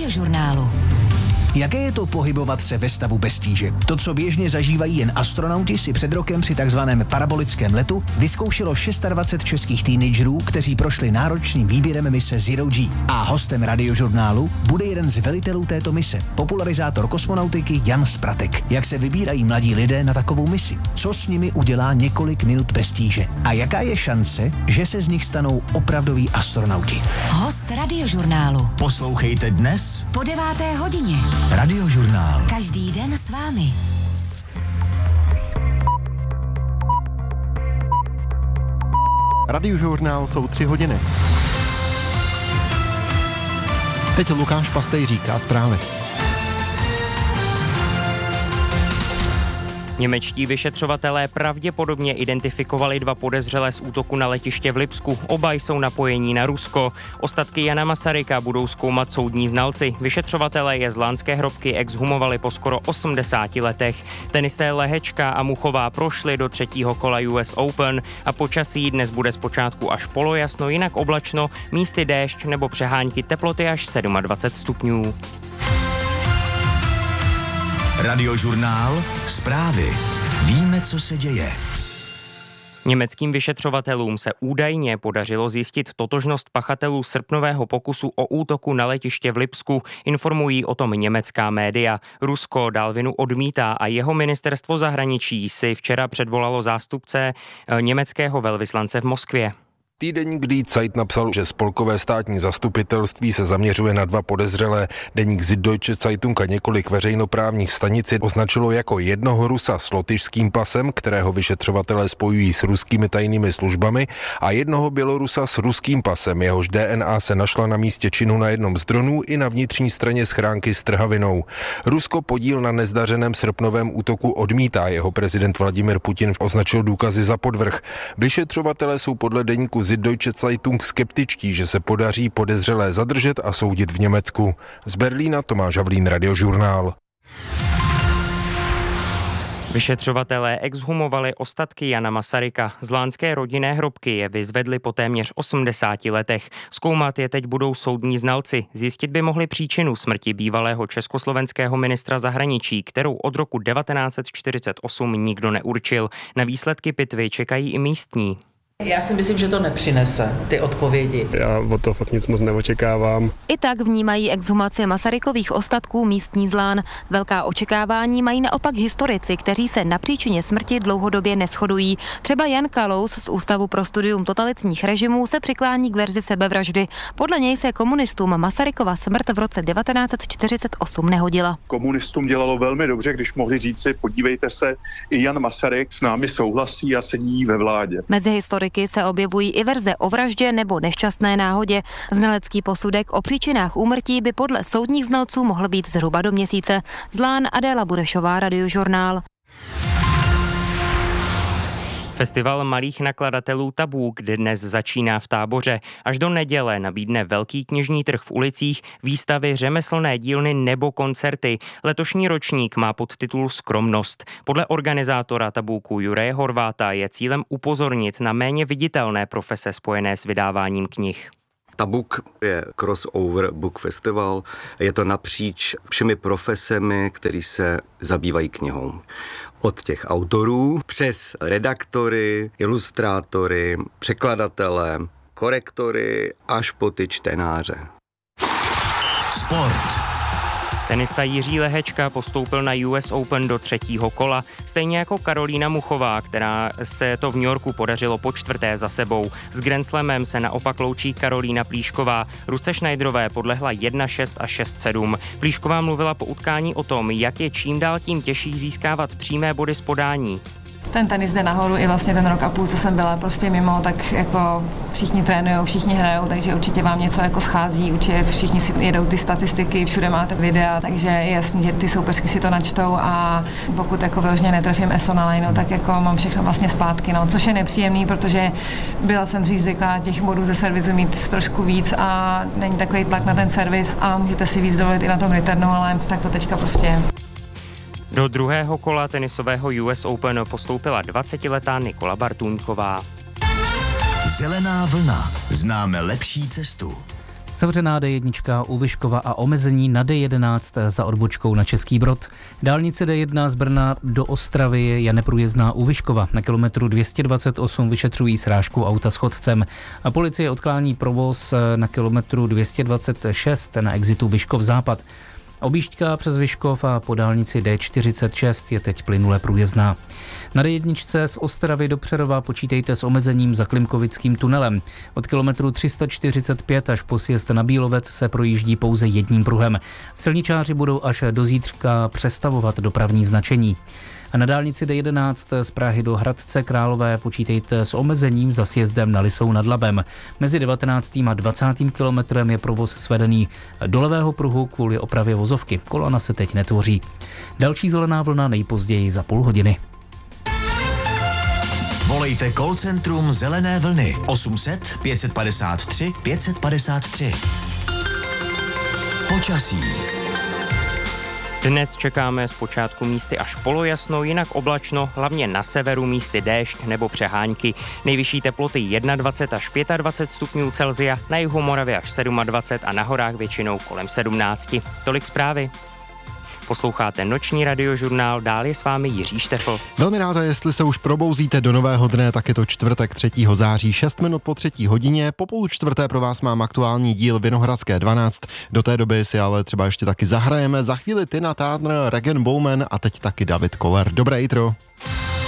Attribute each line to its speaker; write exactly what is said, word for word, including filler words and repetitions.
Speaker 1: Radiožurnálu.
Speaker 2: Jaké je to pohybovat se ve stavu bez tíže? To, co běžně zažívají jen astronauti, si před rokem při takzvaném parabolickém letu vyzkoušelo dvacet šest českých teenagerů, kteří prošli náročným výběrem mise Zero G. A hostem Radiožurnálu bude jeden z velitelů této mise, popularizátor kosmonautiky Jan Spratek. Jak se vybírají mladí lidé na takovou misi? Co s nimi udělá několik minut bez tíže? A jaká je šance, že se z nich stanou opravdoví astronauti?
Speaker 1: Host Radiožurnálu.
Speaker 2: Poslouchejte dnes
Speaker 1: Po deváté hodině.
Speaker 2: Radiožurnál.
Speaker 1: Každý den s vámi.
Speaker 3: Radiožurnál jsou tři hodiny. Teď Lukáš Pastej říká zprávy.
Speaker 4: Němečtí vyšetřovatelé pravděpodobně identifikovali dva podezřelé z útoku na letiště v Lipsku. Oba jsou napojení na Rusko. Ostatky Jana Masaryka budou zkoumat soudní znalci. Vyšetřovatelé je z lánské hrobky exhumovali po skoro osmdesáti letech. Tenisté Lehečka a Muchová prošli do třetího kola U S Open a počasí dnes bude zpočátku až polojasno, jinak oblačno, místy déšť nebo přehánky, teploty až dvacet sedm stupňů.
Speaker 2: Radiožurnál. Zprávy. Víme, co se děje.
Speaker 4: Německým vyšetřovatelům se údajně podařilo zjistit totožnost pachatelů srpnového pokusu o útoku na letiště v Lipsku, informují o tom německá média. Rusko dál vinu odmítá a jeho ministerstvo zahraničí si včera předvolalo zástupce německého velvyslance v Moskvě.
Speaker 5: Týdeník Die Zeit napsal, že spolkové státní zastupitelství se zaměřuje na dva podezřelé. Deník Süddeutsche Zeitung a několik veřejnoprávních stanic označilo jako jednoho Rusa s lotyšským pasem, kterého vyšetřovatelé spojují s ruskými tajnými službami, a jednoho Bělorusa s ruským pasem, jehož D N A se našla na místě činu na jednom z dronů i na vnitřní straně schránky s trhavinou. Rusko podíl na nezdařeném srpnovém útoku odmítá, jeho prezident Vladimir Putin označil důkazy za podvrh. Vyšetřovatelé jsou podle deníku Süddeutsche Zeitung skeptičtí, že se podaří podezřelé zadržet a soudit v Německu. Z Berlína Tomáš Havlín, Radiožurnál.
Speaker 4: Vyšetřovatelé exhumovali ostatky Jana Masaryka. Z lánské rodinné hrobky je vyzvedli po téměř osmdesáti letech. Zkoumat je teď budou soudní znalci. Zjistit by mohli příčinu smrti bývalého československého ministra zahraničí, kterou od roku devatenáct set čtyřicet osm nikdo neurčil. Na výsledky pitvy čekají i místní.
Speaker 6: Já si myslím, že to nepřinese, ty odpovědi.
Speaker 7: Já od toho fakt nic moc neočekávám.
Speaker 8: I tak vnímají exhumaci Masarykových ostatků místní zlán. Velká očekávání mají naopak historici, kteří se na příčině smrti dlouhodobě neshodují. Třeba Jan Kalous z Ústavu pro studium totalitních režimů se přiklání k verzi sebevraždy. Podle něj se komunistům Masarykova smrt v roce devatenáct set čtyřicet osm nehodila.
Speaker 9: Komunistům dělalo velmi dobře, když mohli říct si, podívejte se, i Jan Masaryk s námi souhlasí a sedí ve vládě.
Speaker 8: Mezi historiky se objevují i verze o vraždě nebo nešťastné náhodě. Znalecký posudek o příčinách úmrtí by podle soudních znalců mohl být zhruba do měsíce. Zlán Adéla Burešová, Radiožurnál.
Speaker 4: Festival malých nakladatelů Tabuk dnes začíná v Táboře. Až do neděle nabídne velký knižní trh v ulicích, výstavy, řemeslné dílny nebo koncerty. Letošní ročník má podtitul Skromnost. Podle organizátora Tabuku Juraje Horváta je cílem upozornit na méně viditelné profese spojené s vydáváním knih.
Speaker 10: Tabuk je crossover book festival, je to napříč všemi profesemi, který se zabývají knihou. Od těch autorů přes redaktory, ilustrátory, překladatele, korektory až po ty čtenáře.
Speaker 2: Sport.
Speaker 4: Tenista Jiří Lehečka postoupil na U S Open do třetího kola, stejně jako Karolína Muchová, která se to v New Yorku podařilo po čtvrté za sebou. S Grand Slamem se naopak loučí Karolína Plíšková. Ruce Schneiderové podlehla jedna šest a šest sedm. Plíšková mluvila po utkání o tom, jak je čím dál tím těžší získávat přímé body z podání.
Speaker 11: Ten tenis jde nahoru i vlastně ten rok a půl, co jsem byla prostě mimo, tak jako všichni trénujou, všichni hrajou, takže určitě vám něco jako schází, určitě všichni si jedou ty statistiky, všude máte videa, takže je jasný, že ty soupeřky si to načtou a pokud jako vyloženě netrefím eso na lineu, tak jako mám všechno vlastně zpátky, no, což je nepříjemný, protože byla jsem dřív zvyklá těch bodů ze servisu mít trošku víc a není takový tlak na ten servis a můžete si víc dovolit i na tom returnu, ale tak to teďka prostě je.
Speaker 4: Do druhého kola tenisového U S Open postoupila dvacetiletá Nikola Bartůňková.
Speaker 2: Zelená vlna. Známe lepší cestu.
Speaker 12: Zavřená D jedna u Vyškova a omezení na D jedenáct za odbočkou na Český Brod. Dálnice D jedna z Brna do Ostravy je neprůjezdná u Vyškova. Na kilometru dvě stě dvacet osm vyšetřují srážku auta s chodcem. A policie odklání provoz na kilometru dvě stě dvacet šest na exitu Vyškov západ. Objížďka přes Vyškov a po dálnici D čtyřicet šest je teď plynule průjezdná. Na D jedna z Ostravy do Přerova počítejte s omezením za Klimkovickým tunelem. Od kilometru tři sta čtyřicet pět až po sjezd na Bílovec se projíždí pouze jedním pruhem. Silničáři budou až do zítřka přestavovat dopravní značení. A na dálnici D jedenáct z Prahy do Hradce Králové počítejte s omezením za sjezdem na Lisou nad Labem. Mezi devatenáctým a dvacátým kilometrem je provoz svedený do levého pruhu kvůli opravě vozovky. Kolona se teď netvoří. Další zelená vlna nejpozději za půl hodiny.
Speaker 13: Volejte call centrum Zelené vlny osm set pět padesát tři pět padesát tři. Počasí.
Speaker 4: Dnes čekáme zpočátku místy až polojasno, jinak oblačno, hlavně na severu místy déšť nebo přehánky. Nejvyšší teploty dvacet jedna až dvacet pět stupňů Celsia, na jihu Moravy až dvacet sedm a na horách většinou kolem sedmnáct. Tolik zprávy. Posloucháte noční radiožurnál, dál je s vámi Jiří Štefl.
Speaker 3: Velmi rád, jestli se už probouzíte do nového dne, tak je to čtvrtek třetího září, šest minut po třetí hodině. Po půl čtvrté pro vás mám aktuální díl Vinohradské dvanáct. Do té doby si ale třeba ještě taky zahrajeme. Za chvíli Tina Turner, Regan Bowman a teď taky David Koller. Dobré jitro.